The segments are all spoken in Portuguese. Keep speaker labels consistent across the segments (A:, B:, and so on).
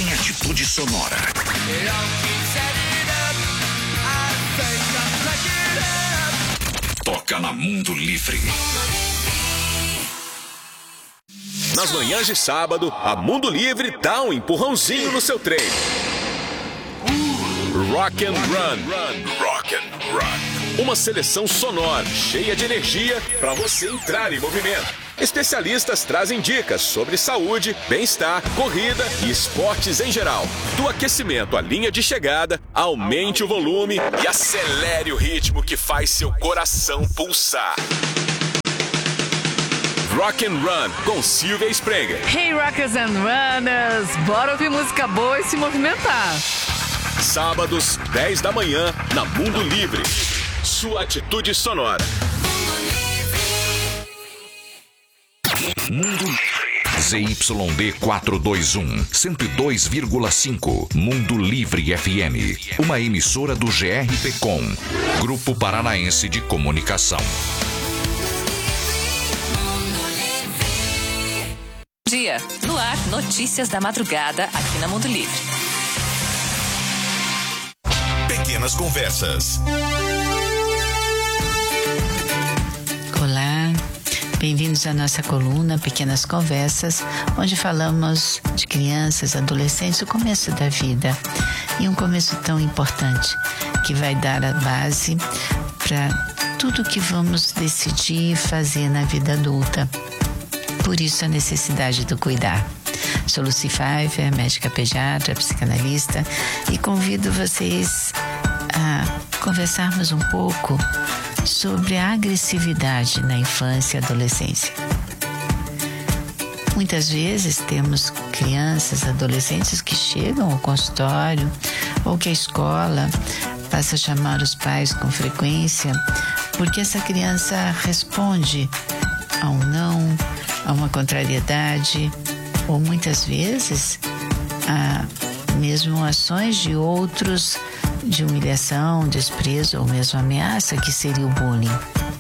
A: tem atitude sonora. Toca na Mundo Livre.
B: Nas manhãs de sábado, a Mundo Livre dá um empurrãozinho no seu treino. Rock and Run. Rock and Run. Uma seleção sonora, cheia de energia para você entrar em movimento. Especialistas trazem dicas sobre saúde, bem-estar, corrida e esportes em geral. Do aquecimento à linha de chegada, aumente o volume e acelere o ritmo que faz seu coração pulsar. Rock and Run com Silvia Sprenger.
C: Hey Rockers and Runners, bora ouvir música boa e se movimentar.
B: Sábados, 10 da manhã, na Mundo Livre. Sua atitude sonora.
A: Mundo Livre. ZYD 421, 102,5. Mundo Livre FM. Uma emissora do GRPcom, Grupo Paranaense de Comunicação.
D: Dia, no ar, notícias da madrugada aqui na Mundo Livre.
E: Pequenas Conversas.
F: Olá, bem-vindos à nossa coluna Pequenas Conversas, onde falamos de crianças, adolescentes, o começo da vida. E um começo tão importante, que vai dar a base para tudo que vamos decidir fazer na vida adulta. Por isso a necessidade do cuidar. Sou Lucy Pfeiffer, médica pediatra, psicanalista, e convido vocês a conversarmos um pouco sobre a agressividade na infância e adolescência. Muitas vezes temos crianças, adolescentes que chegam ao consultório ou que a escola passa a chamar os pais com frequência porque essa criança responde a um não, a uma contrariedade, ou muitas vezes a mesmo ações de outros de humilhação, desprezo ou mesmo ameaça, que seria o bullying.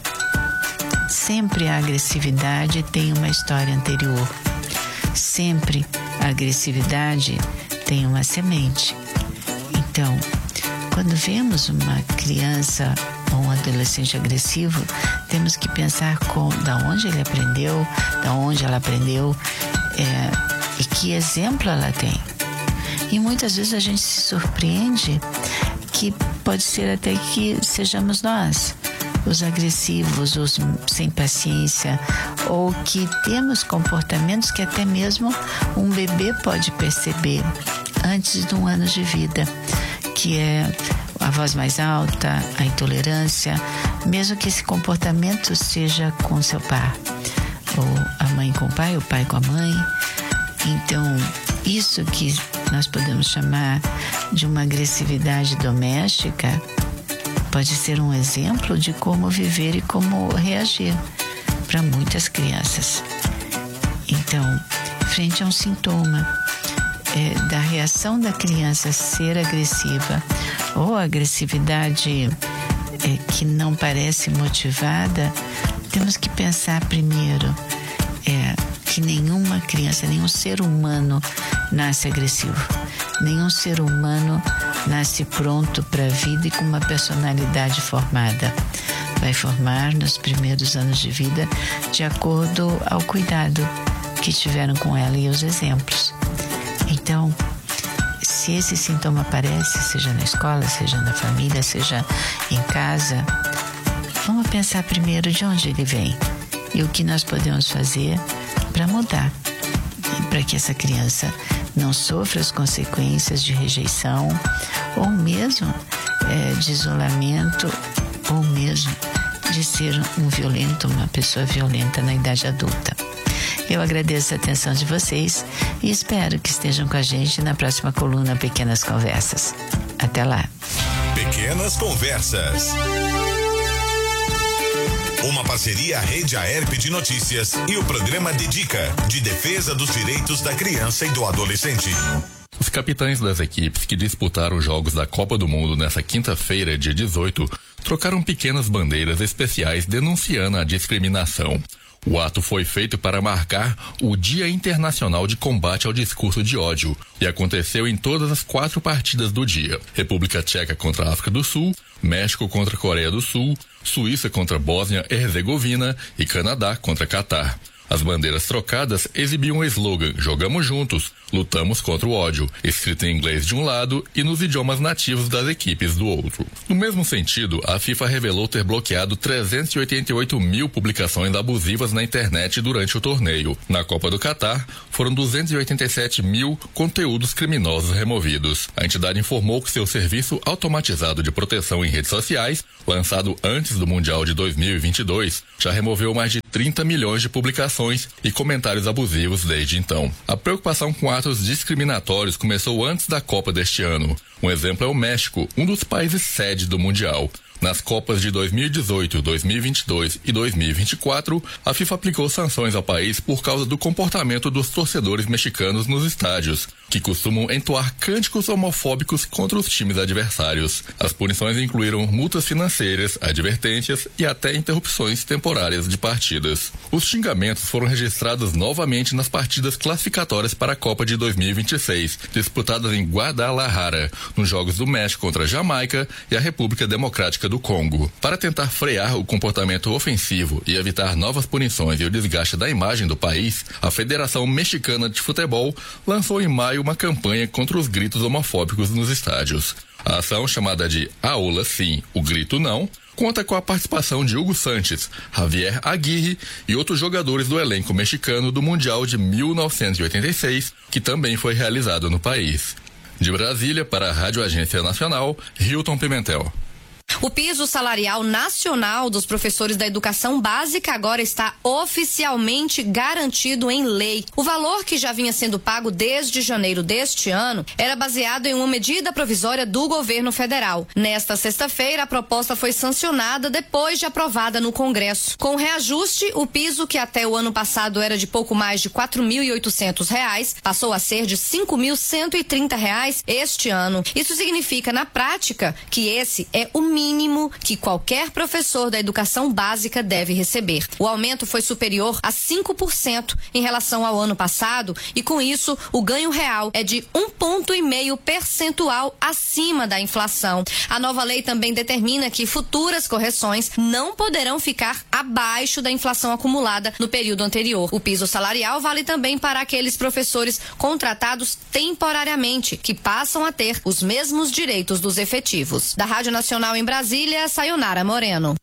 F: Sempre a agressividade tem uma história anterior. Sempre a agressividade tem uma semente. Então, quando vemos uma criança ou um adolescente agressivo, temos que pensar da onde ele aprendeu, da onde ela aprendeu e que exemplo ela tem. E muitas vezes a gente se surpreende que pode ser até que sejamos nós, os agressivos, os sem paciência, ou que temos comportamentos que até mesmo um bebê pode perceber antes de 1 ano de vida, que é a voz mais alta, a intolerância, mesmo que esse comportamento seja com seu par, ou a mãe com o pai, o pai com a mãe. Então, isso que nós podemos chamar de uma agressividade doméstica pode ser um exemplo de como viver e como reagir para muitas crianças. Então, frente a um sintoma da reação da criança ser agressiva ou agressividade que não parece motivada, temos que pensar primeiro que nenhuma criança, nenhum ser humano nasce agressivo. Nenhum ser humano nasce pronto para a vida e com uma personalidade formada. Vai formar nos primeiros anos de vida de acordo ao cuidado que tiveram com ela e os exemplos. Então, se esse sintoma aparece, seja na escola, seja na família, seja em casa, vamos pensar primeiro de onde ele vem e o que nós podemos fazer para mudar, para que essa criança não sofra as consequências de rejeição, ou mesmo de isolamento, ou mesmo de ser um violento, uma pessoa violenta na idade adulta. Eu agradeço a atenção de vocês e espero que estejam com a gente na próxima coluna Pequenas Conversas. Até lá.
E: Pequenas Conversas. Uma parceria Rede Aerp de Notícias e o programa Dedica, de defesa dos direitos da criança e do adolescente.
G: Os capitães das equipes que disputaram os Jogos da Copa do Mundo nesta quinta-feira, dia 18, trocaram pequenas bandeiras especiais denunciando a discriminação. O ato foi feito para marcar o Dia Internacional de Combate ao Discurso de Ódio e aconteceu em todas as 4 partidas do dia: República Tcheca contra a África do Sul, México contra a Coreia do Sul, Suíça contra a Bósnia e Herzegovina e Canadá contra Catar. As bandeiras trocadas exibiam o slogan "Jogamos juntos, lutamos contra o ódio", escrito em inglês de um lado e nos idiomas nativos das equipes do outro. No mesmo sentido, a FIFA revelou ter bloqueado 388 mil publicações abusivas na internet durante o torneio. Na Copa do Catar, foram 287 mil conteúdos criminosos removidos. A entidade informou que seu serviço automatizado de proteção em redes sociais, lançado antes do Mundial de 2022, já removeu mais de 30 milhões de publicações e comentários abusivos desde então. A preocupação com atos discriminatórios começou antes da Copa deste ano. Um exemplo é o México, um dos países sede do Mundial. Nas Copas de 2018, 2022 e 2024, a FIFA aplicou sanções ao país por causa do comportamento dos torcedores mexicanos nos estádios, que costumam entoar cânticos homofóbicos contra os times adversários. As punições incluíram multas financeiras, advertências e até interrupções temporárias de partidas. Os xingamentos foram registrados novamente nas partidas classificatórias para a Copa de 2026, disputadas em Guadalajara, nos Jogos do México contra a Jamaica e a República Democrática do Congo. Para tentar frear o comportamento ofensivo e evitar novas punições e o desgaste da imagem do país, a Federação Mexicana de Futebol lançou em maio uma campanha contra os gritos homofóbicos nos estádios. A ação, chamada de "Aula Sim, o Grito Não", conta com a participação de Hugo Sánchez, Javier Aguirre e outros jogadores do elenco mexicano do Mundial de 1986, que também foi realizado no país. De Brasília, para a Rádio Agência Nacional, Hilton Pimentel.
H: O piso salarial nacional dos professores da educação básica agora está oficialmente garantido em lei. O valor, que já vinha sendo pago desde janeiro deste ano, era baseado em uma medida provisória do governo federal. Nesta sexta-feira, a proposta foi sancionada depois de aprovada no Congresso. Com o reajuste, o piso, que até o ano passado era de pouco mais de R$ 4.800, passou a ser de R$ 5.130 este ano. Isso significa, na prática, que esse é o mínimo que qualquer professor da educação básica deve receber. O aumento foi superior a 5% em relação ao ano passado e, com isso, o ganho real é de 1,5 ponto percentual acima da inflação. A nova lei também determina que futuras correções não poderão ficar abaixo da inflação acumulada no período anterior. O piso salarial vale também para aqueles professores contratados temporariamente, que passam a ter os mesmos direitos dos efetivos. Da Rádio Nacional em Brasília, Sayonara Moreno.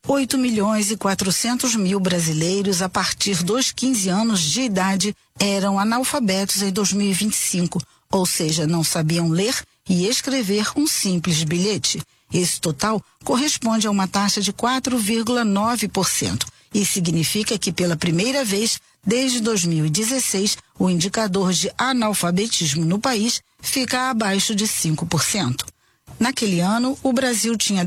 I: 8.400.000 brasileiros a partir dos 15 anos de idade eram analfabetos em 2025, ou seja, não sabiam ler e escrever um simples bilhete. Esse total corresponde a uma taxa de 4,9% e significa que, pela primeira vez desde 2016, o indicador de analfabetismo no país fica abaixo de 5%. Naquele ano, o Brasil tinha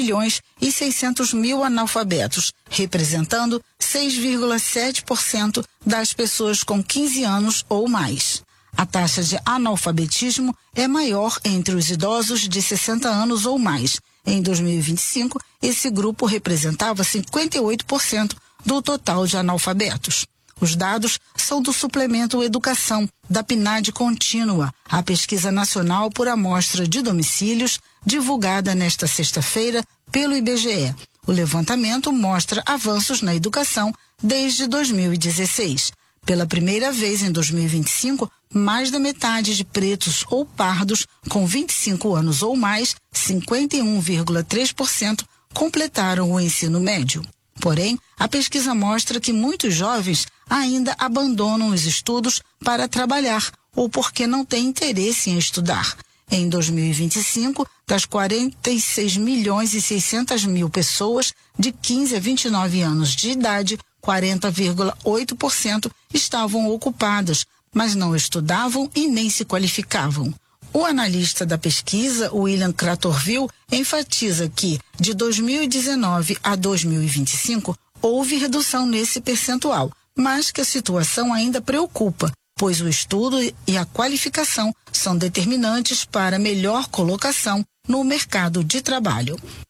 I: 10.600.000 analfabetos, representando 6,7% das pessoas com 15 anos ou mais. A taxa de analfabetismo é maior entre os idosos de 60 anos ou mais. Em 2025, esse grupo representava 58% do total de analfabetos. Os dados são do Suplemento Educação, da PNAD Contínua, a pesquisa nacional por amostra de domicílios, divulgada nesta sexta-feira pelo IBGE. O levantamento mostra avanços na educação desde 2016. Pela primeira vez em 2025, mais da metade de pretos ou pardos com 25 anos ou mais, 51,3%, completaram o ensino médio. Porém, a pesquisa mostra que muitos jovens ainda abandonam os estudos para trabalhar ou porque não têm interesse em estudar. Em 2025, das 46.600.000 pessoas de 15 a 29 anos de idade, 40,8% estavam ocupadas, mas não estudavam e nem se qualificavam. O analista da pesquisa, William Cratorville, enfatiza que, de 2019 a 2025, houve redução nesse percentual, mas que a situação ainda preocupa, pois o estudo e a qualificação são determinantes para melhor colocação no mercado de trabalho.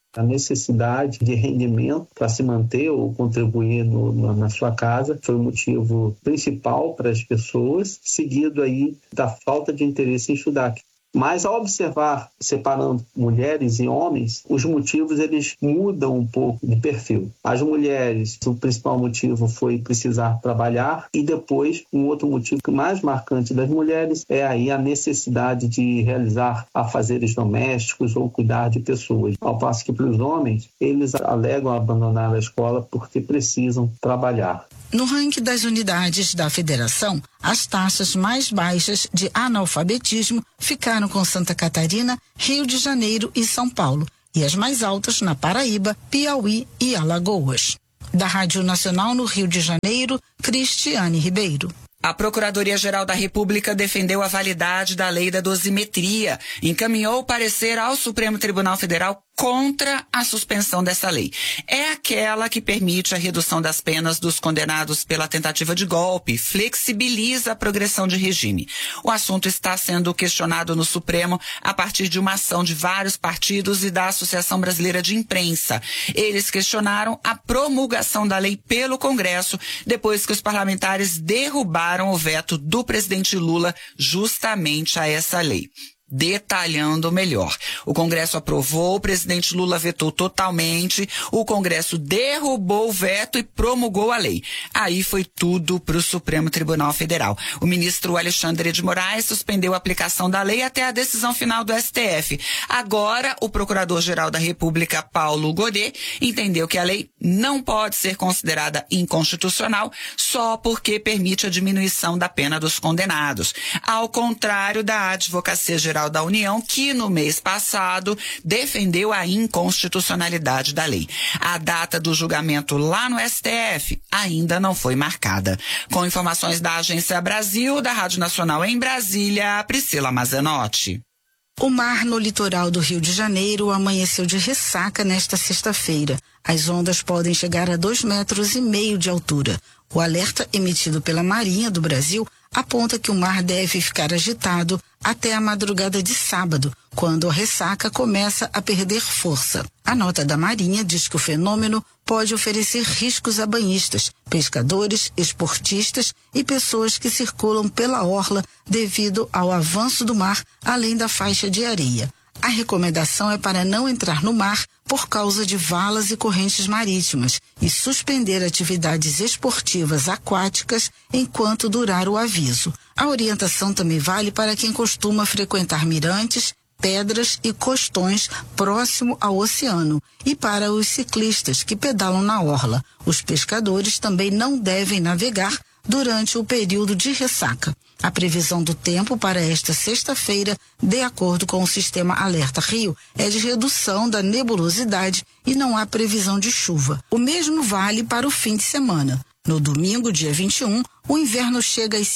J: A necessidade de rendimento para se manter ou contribuir na sua casa foi o motivo principal para as pessoas, seguido aí da falta de interesse em estudar. Mas ao observar, separando mulheres e homens, os motivos eles mudam um pouco de perfil. As mulheres, o principal motivo foi precisar trabalhar, e depois um outro motivo mais marcante das mulheres é aí a necessidade de realizar afazeres domésticos ou cuidar de pessoas. Ao passo que para os homens, eles alegam abandonar a escola porque precisam trabalhar.
I: No ranking das unidades da federação, as taxas mais baixas de analfabetismo ficaram com Santa Catarina, Rio de Janeiro e São Paulo, e as mais altas na Paraíba, Piauí e Alagoas. Da Rádio Nacional no Rio de Janeiro, Cristiane Ribeiro.
K: A Procuradoria-Geral da República defendeu a validade da lei da dosimetria, encaminhou o parecer ao Supremo Tribunal Federal contra a suspensão dessa lei. É aquela que permite a redução das penas dos condenados pela tentativa de golpe, flexibiliza a progressão de regime. O assunto está sendo questionado no Supremo a partir de uma ação de vários partidos e da Associação Brasileira de Imprensa. Eles questionaram a promulgação da lei pelo Congresso depois que os parlamentares derrubaram o veto do presidente Lula justamente a essa lei. Detalhando melhor. O Congresso aprovou, o presidente Lula vetou totalmente, o Congresso derrubou o veto e promulgou a lei. Aí foi tudo para o Supremo Tribunal Federal. O ministro Alexandre de Moraes suspendeu a aplicação da lei até a decisão final do STF. Agora, o Procurador-Geral da República, Paulo Godet, entendeu que a lei não pode ser considerada inconstitucional só porque permite a diminuição da pena dos condenados. Ao contrário da Advocacia Geral da União, que no mês passado defendeu a inconstitucionalidade da lei. A data do julgamento lá no STF ainda não foi marcada. Com informações da Agência Brasil, da Rádio Nacional em Brasília, Priscila Mazenotti.
I: O mar no litoral do Rio de Janeiro amanheceu de ressaca nesta sexta-feira. As ondas podem chegar a 2,5 metros de altura. O alerta emitido pela Marinha do Brasil aponta que o mar deve ficar agitado até a madrugada de sábado, quando a ressaca começa a perder força. A nota da Marinha diz que o fenômeno pode oferecer riscos a banhistas, pescadores, esportistas e pessoas que circulam pela orla devido ao avanço do mar, além da faixa de areia. A recomendação é para não entrar no mar por causa de valas e correntes marítimas e suspender atividades esportivas aquáticas enquanto durar o aviso. A orientação também vale para quem costuma frequentar mirantes, pedras e costões próximo ao oceano e para os ciclistas que pedalam na orla. Os pescadores também não devem navegar durante o período de ressaca. A previsão do tempo para esta sexta-feira, de acordo com o sistema Alerta Rio, é de redução da nebulosidade e não há previsão de chuva. O mesmo vale para o fim de semana. No domingo, dia 21, o inverno chega às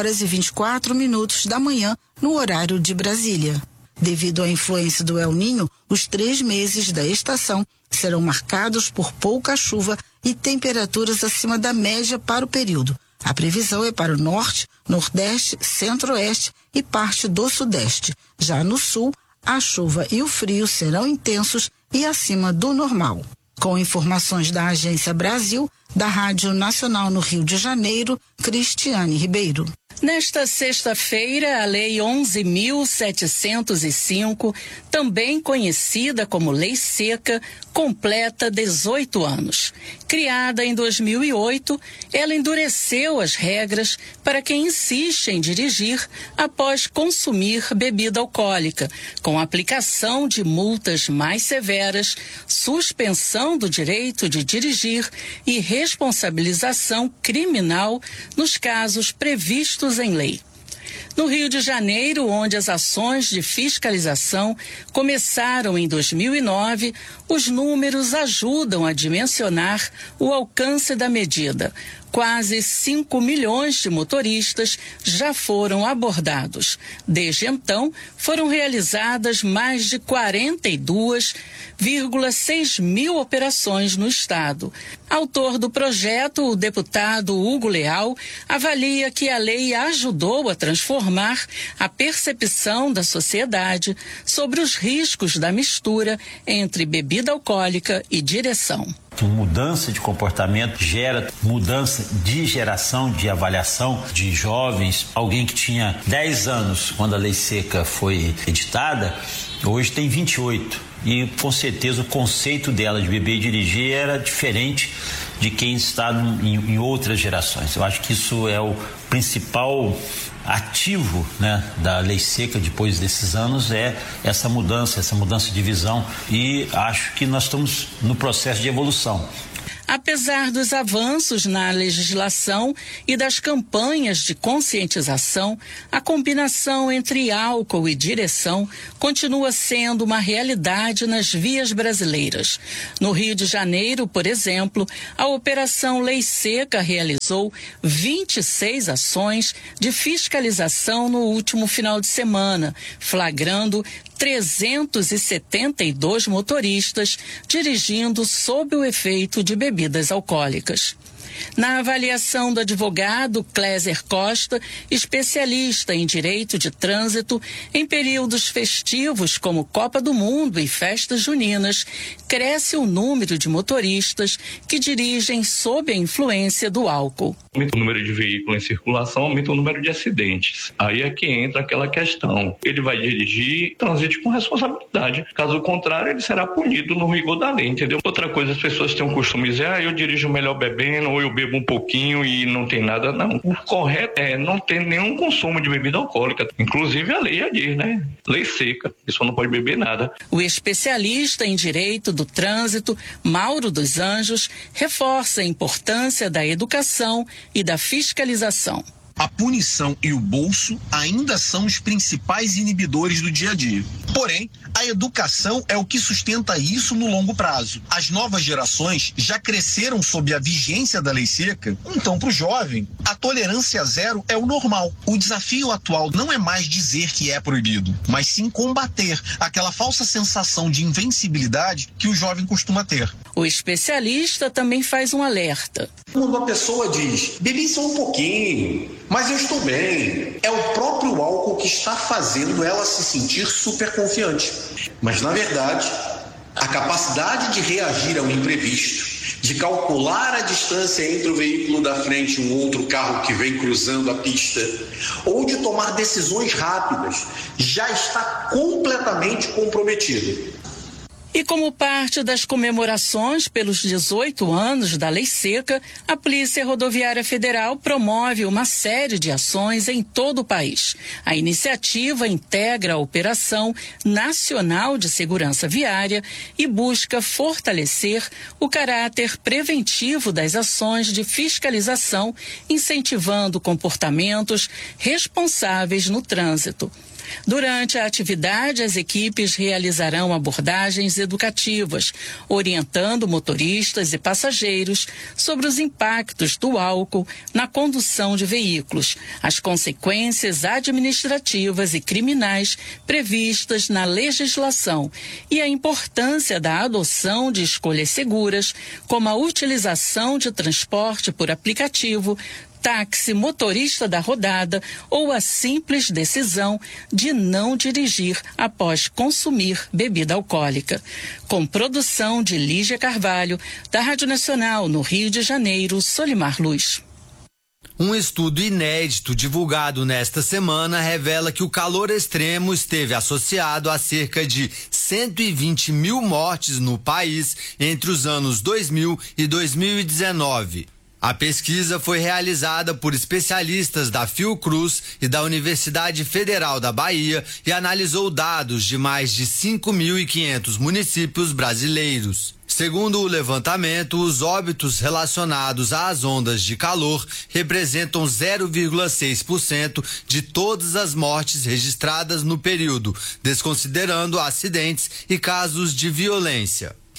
I: 5h24 da manhã, no horário de Brasília. Devido à influência do El Niño, os 3 meses da estação serão marcados por pouca chuva e temperaturas acima da média para o período. A previsão é para o norte, nordeste, centro-oeste e parte do sudeste. Já no sul, a chuva e o frio serão intensos e acima do normal. Com informações da Agência Brasil, da Rádio Nacional no Rio de Janeiro, Cristiane Ribeiro.
L: Nesta sexta-feira, a Lei 11.705, também conhecida como Lei Seca, completa 18 anos. Criada em 2008, ela endureceu as regras para quem insiste em dirigir após consumir bebida alcoólica, com aplicação de multas mais severas, suspensão do direito de dirigir e responsabilização criminal nos casos previstos em lei. No Rio de Janeiro, onde as ações de fiscalização começaram em 2009, os números ajudam a dimensionar o alcance da medida. quase 5 milhões de motoristas já foram abordados. Desde então, foram realizadas mais de 42,6 mil operações no estado. Autor do projeto, o deputado Hugo Leal avalia que a lei ajudou a transformar a percepção da sociedade sobre os riscos da mistura entre bebida alcoólica e direção.
M: Mudança de comportamento gera mudança de geração, de avaliação de jovens. Alguém que tinha 10 anos quando a lei seca foi editada, hoje tem 28. E com certeza o conceito dela de beber e dirigir era diferente de quem está em outras gerações. Eu acho que isso é o principal ativo, né, da lei seca depois desses anos, é essa mudança de visão, e acho que nós estamos no processo de evolução.
L: Apesar dos avanços na legislação e das campanhas de conscientização, a combinação entre álcool e direção continua sendo uma realidade nas vias brasileiras. No Rio de Janeiro, por exemplo, a Operação Lei Seca realizou 26 ações de fiscalização no último final de semana, flagrando 372 motoristas dirigindo sob o efeito de bebidas alcoólicas. Na avaliação do advogado Cléser Costa, especialista em direito de trânsito, em períodos festivos como Copa do Mundo e festas juninas, cresce o número de motoristas que dirigem sob a influência do álcool.
N: Aumenta o número de veículos em circulação, aumenta o número de acidentes. Aí é que entra aquela questão. Ele vai dirigir, transite com responsabilidade. Caso contrário, ele será punido no rigor da lei, entendeu? Outra coisa, as pessoas têm um costume de dizer, eu dirijo melhor bebendo, ou eu bebo um pouquinho e não tem nada, não. O correto é não ter nenhum consumo de bebida alcoólica. Inclusive a lei já diz, né? Lei seca, a pessoa não pode beber nada.
L: O especialista em direito do trânsito, Mauro dos Anjos, reforça a importância da educação e da fiscalização.
O: A punição e o bolso ainda são os principais inibidores do dia a dia. Porém, a educação é o que sustenta isso no longo prazo. As novas gerações já cresceram sob a vigência da lei seca, então para o jovem, a tolerância zero é o normal. O desafio atual não é mais dizer que é proibido, mas sim combater aquela falsa sensação de invencibilidade que o jovem costuma ter.
L: O especialista também faz um alerta.
P: Quando a pessoa diz, bebi só um pouquinho, mas eu estou bem, é o próprio álcool que está fazendo ela se sentir super confiante. Mas, na verdade, a capacidade de reagir ao imprevisto, de calcular a distância entre o veículo da frente e um outro carro que vem cruzando a pista, ou de tomar decisões rápidas, já está completamente comprometida.
L: E como parte das comemorações pelos 18 anos da Lei Seca, a Polícia Rodoviária Federal promove uma série de ações em todo o país. A iniciativa integra a Operação Nacional de Segurança Viária e busca fortalecer o caráter preventivo das ações de fiscalização, incentivando comportamentos responsáveis no trânsito. Durante a atividade, as equipes realizarão abordagens educativas, orientando motoristas e passageiros sobre os impactos do álcool na condução de veículos, as consequências administrativas e criminais previstas na legislação e a importância da adoção de escolhas seguras, como a utilização de transporte por aplicativo, táxi, motorista da rodada ou a simples decisão de não dirigir após consumir bebida alcoólica. Com produção de Lígia Carvalho, da Rádio Nacional no Rio de Janeiro, Solimar Luz.
Q: Um estudo inédito divulgado nesta semana revela que o calor extremo esteve associado a cerca de 120 mil mortes no país entre os anos 2000 e 2019. A pesquisa foi realizada por especialistas da Fiocruz e da Universidade Federal da Bahia e analisou dados de mais de 5.500 municípios brasileiros. Segundo o levantamento, os óbitos relacionados às ondas de calor representam 0,6% de todas as mortes registradas no período, desconsiderando acidentes e casos de violência.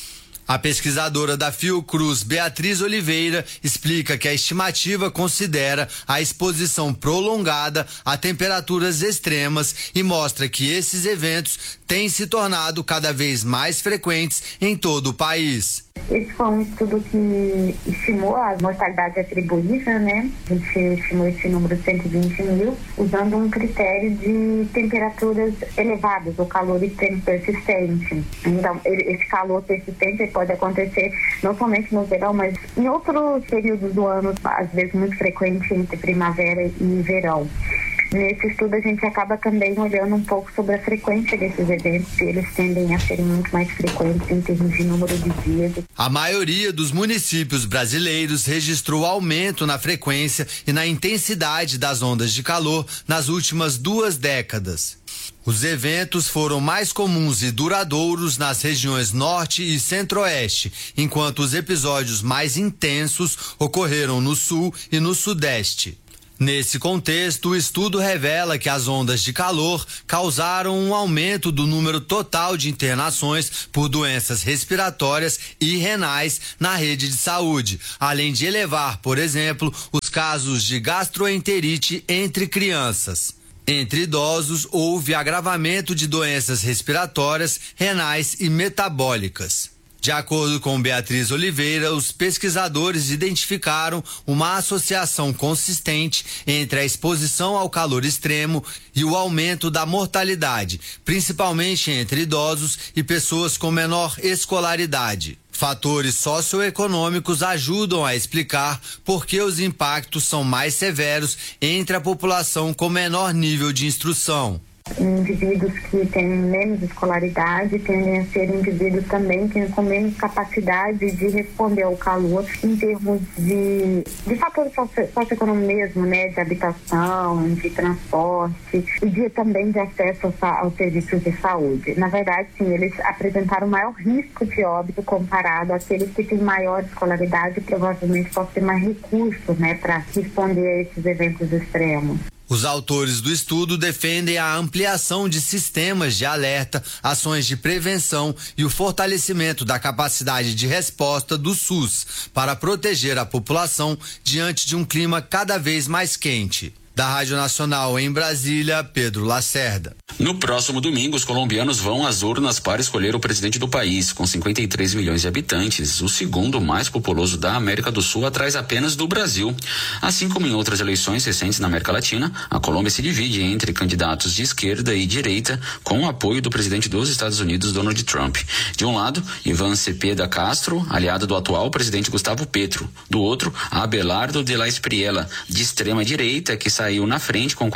Q: A pesquisadora da Fiocruz, Beatriz Oliveira, explica que a estimativa considera a exposição prolongada a temperaturas extremas e mostra que esses eventos têm se tornado cada vez mais frequentes em todo o país.
R: Esse foi um estudo que estimou a mortalidade atribuída, né? A gente estimou esse número de 120 mil, usando um critério de temperaturas elevadas, ou calor extremo persistente. Então, esse calor persistente pode acontecer não somente no verão, mas em outros períodos do ano, às vezes muito frequente entre primavera e verão. Nesse estudo a gente acaba também olhando um pouco sobre a frequência desses eventos, e eles tendem a serem muito mais frequentes em termos de número de dias.
Q: A maioria dos municípios brasileiros registrou aumento na frequência e na intensidade das ondas de calor nas últimas 2 décadas. Os eventos foram mais comuns e duradouros nas regiões norte e centro-oeste, enquanto os episódios mais intensos ocorreram no sul e no sudeste. Nesse contexto, o estudo revela que as ondas de calor causaram um aumento do número total de internações por doenças respiratórias e renais na rede de saúde, além de elevar, por exemplo, os casos de gastroenterite entre crianças. Entre idosos, houve agravamento de doenças respiratórias, renais e metabólicas. De acordo com Beatriz Oliveira, os pesquisadores identificaram uma associação consistente entre a exposição ao calor extremo e o aumento da mortalidade, principalmente entre idosos e pessoas com menor escolaridade. Fatores socioeconômicos ajudam a explicar por que os impactos são mais severos entre a população com menor nível de instrução.
R: Indivíduos que têm menos escolaridade tendem a ser indivíduos também com menos capacidade de responder ao calor em termos de fatores socioeconômicos mesmo, né, de habitação, de transporte e também de acesso aos serviços de saúde. Na verdade, sim, eles apresentaram maior risco de óbito comparado àqueles que têm maior escolaridade e provavelmente podem ter mais recursos, né, para responder a esses eventos extremos.
Q: Os autores do estudo defendem a ampliação de sistemas de alerta, ações de prevenção e o fortalecimento da capacidade de resposta do SUS para proteger a população diante de um clima cada vez mais quente. Da Rádio Nacional em Brasília, Pedro Lacerda.
S: No próximo domingo, os colombianos vão às urnas para escolher o presidente do país. Com 53 milhões de habitantes, o segundo mais populoso da América do Sul, atrás apenas do Brasil. Assim como em outras eleições recentes na América Latina, a Colômbia se divide entre candidatos de esquerda e direita, com o apoio do presidente dos Estados Unidos, Donald Trump. De um lado, Iván Cepeda Castro, aliado do atual presidente Gustavo Petro. Do outro, Abelardo de la Espriella, de extrema direita, que saiu na frente com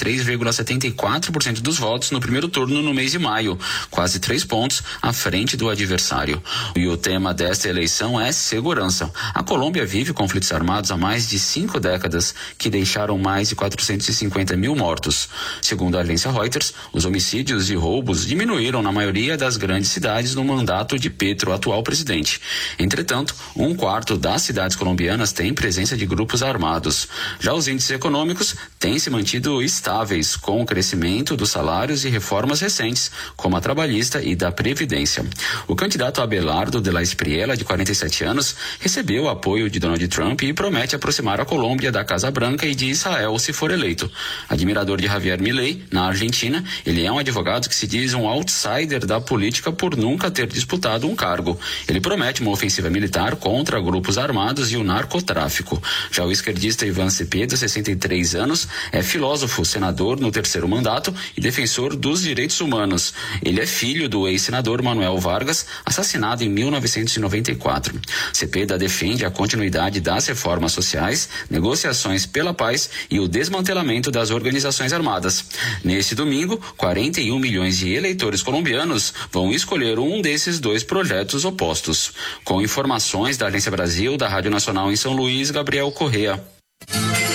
S: 43,74% dos votos no primeiro turno no mês de maio, quase 3 pontos à frente do adversário. E o tema desta eleição é segurança. A Colômbia vive conflitos armados há mais de 5 décadas, que deixaram mais de 450 mil mortos. Segundo a agência Reuters, os homicídios e roubos diminuíram na maioria das grandes cidades no mandato de Petro, atual presidente. Entretanto, 1/4 das cidades colombianas tem presença de grupos armados. Já os índices econômicos têm se mantido estáveis, com o crescimento dos salários e reformas recentes, como a trabalhista e da Previdência. O candidato Abelardo de la Espriella, de 47 anos, recebeu o apoio de Donald Trump e promete aproximar a Colômbia da Casa Branca e de Israel se for eleito. Admirador de Javier Milei, na Argentina, ele é um advogado que se diz um outsider da política por nunca ter disputado um cargo. Ele promete uma ofensiva militar contra grupos armados e o narcotráfico. Já o esquerdista Iván Cepeda, 63 anos, é filósofo, senador no 3º mandato e defensor dos direitos humanos. Ele é filho do ex-senador Manuel Vargas, assassinado em 1994. Cepeda defende a continuidade das reformas sociais, negociações pela paz e o desmantelamento das organizações armadas. Neste domingo, 41 milhões de eleitores colombianos vão escolher um desses 2 projetos opostos. Com informações da Agência Brasil, da Rádio Nacional em São Luís, Gabriel Correa.